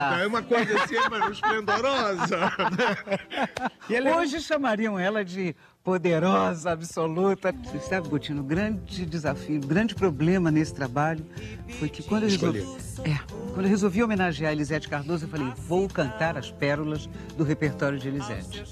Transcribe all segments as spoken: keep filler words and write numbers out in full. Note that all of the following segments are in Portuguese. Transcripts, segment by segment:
É uma coisa assim, mas esplendorosa. Né? Hoje chamariam ela de poderosa, absoluta. Você sabe, Gotino, o grande desafio, o grande problema nesse trabalho foi que quando eu resolvi, é, quando eu resolvi homenagear Elisete Cardoso, eu falei, vou cantar as pérolas do repertório de Elisete.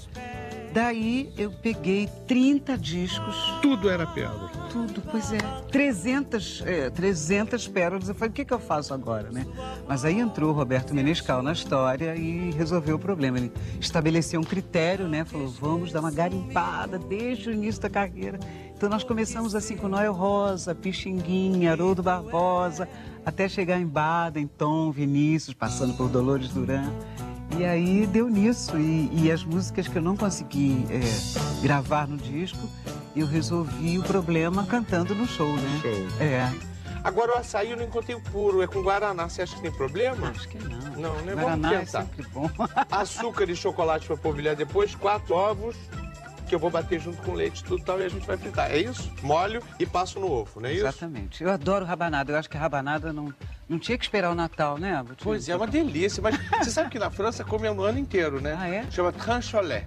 Daí eu peguei trinta discos. Tudo era pérola. Tudo, pois é. trezentas, é, trezentas pérolas. Eu falei, o que, que eu faço agora, né? Mas aí entrou o Roberto Menescal na história e resolveu o problema. Ele estabeleceu um critério, né? Falou, vamos dar uma garimpada desde o início da carreira. Então nós começamos assim com Noel Rosa, Pixinguinha, Haroldo Barbosa, até chegar em Baden, Tom, Vinícius, passando por Dolores Duran. E aí deu nisso, e, e as músicas que eu não consegui é, gravar no disco, eu resolvi o problema cantando no show, né? Show. É. Agora o açaí eu não encontrei o puro, é com guaraná, você acha que tem problema? Acho que não. Não, né? Guaraná Vamos é tentar. sempre bom. Açúcar e chocolate para polvilhar depois, quatro ovos, que eu vou bater junto com leite, tudo tal, e a gente vai fritar. É isso? Molho e passo no ovo, não é isso? Exatamente. Eu adoro rabanada, eu acho que a rabanada não, não tinha que esperar o Natal, né, Gotino? Pois é, é uma delícia, mas você sabe que na França comem no ano inteiro, né? Ah, é? Chama trancholet.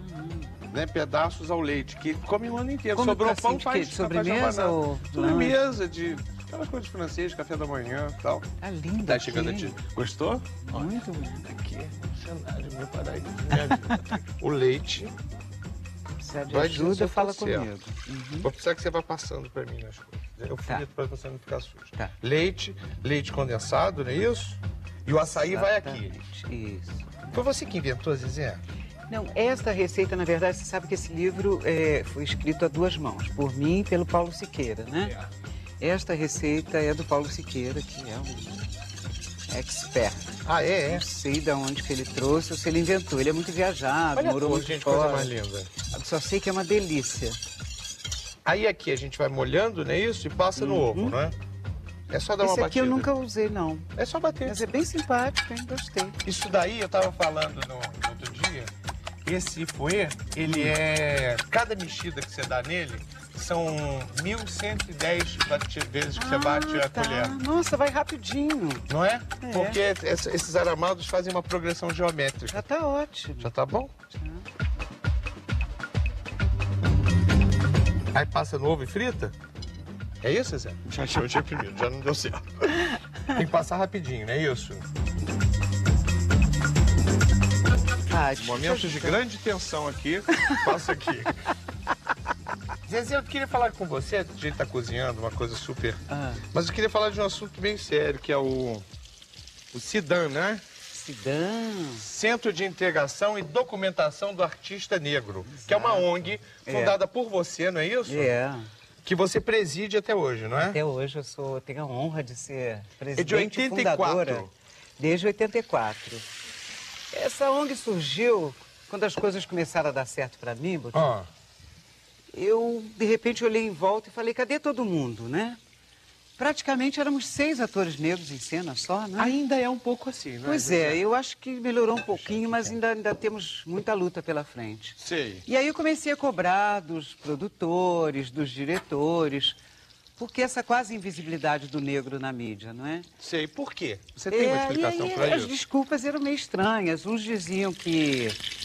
Né, pedaços ao leite, que come o ano inteiro. Como Sobrou assim, pão, de faz quê? De sobremesa ou de sobremesa, de aquelas coisas francesas, café da manhã e tal. Tá lindo. Tá chegando aqui. Gostou? Muito lindo. Aqui é um cenário, meu paraíso. O leite. Se de vai ajuda, fala tá certo. comigo. Uhum. Vou precisar que você vá passando para mim nas coisas. Eu Tá. frito para você não ficar sujo. Tá. Leite, leite condensado, não é isso? E o açaí vai aqui. Isso. Foi você que inventou, Zezé? Não, esta receita, na verdade, você sabe que esse livro é, foi escrito a duas mãos, por mim e pelo Paulo Siqueira, né? É. Esta receita é do Paulo Siqueira, que é um expert. Ah, é? é? Não sei de onde que ele trouxe ou se ele inventou. Ele é muito viajado, Olha morou a cor, muito gente, fora. coisa mais linda. Só sei que é uma delícia. Aí aqui a gente vai molhando, não é isso? E passa no Uhum. ovo, não é? É só dar Esse uma aqui batida. eu nunca usei, não. É só bater. Mas é bem simpático, hein? Gostei. Isso daí, eu tava falando no, no outro dia, esse fouet, ele é... Cada mexida que você dá nele, são mil cento e dez bate- vezes que você bate a tá. colher. Nossa, vai rapidinho. Não é? É. Porque essa- esses aramados fazem uma progressão geométrica. Já tá ótimo. Já tá bom? Aí passa no ovo e frita? É isso, Zé? Já achei o primeiro, já não deu certo. Tem que passar rapidinho, não é isso? Ah, Momentos de grande tensão aqui, passa aqui. Zezé, eu queria falar com você, a gente tá cozinhando, uma coisa super... Ah. Mas eu queria falar de um assunto bem sério, que é o... O CIDAN, né? Cidão. Centro de Integração e Documentação do Artista Negro, que é uma O N G fundada por você, não é isso? É. Que você preside até hoje, não é? Até hoje eu sou, tenho a honra de ser presidente É de oitenta e quatro. fundadora. Desde oitenta e quatro. Essa O N G surgiu quando as coisas começaram a dar certo para mim, Botinho. Ó, Eu, de repente, olhei em volta e falei, cadê todo mundo, né? Praticamente éramos seis atores negros em cena só, né? ainda é um pouco assim, não é? Pois é, eu acho que melhorou um pouquinho, mas ainda, ainda temos muita luta pela frente. Sei. E aí eu comecei a cobrar dos produtores, dos diretores, porque essa quase invisibilidade do negro na mídia, não é? Sei. Por quê? Você tem uma É, explicação e aí, para as isso? desculpas eram meio estranhas. Uns diziam que